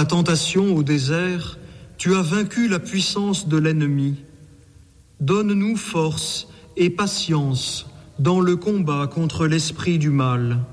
la tentation au désert, tu as vaincu la puissance de l'ennemi. Donne-nous force et patience dans le combat contre l'esprit du mal.